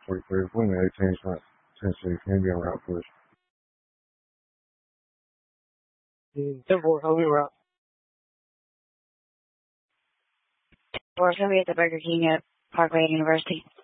43. When the 18's not Tennessee, can be on route push. 10-4, I'll be route. We're going to be at the Burger King at Parkway University.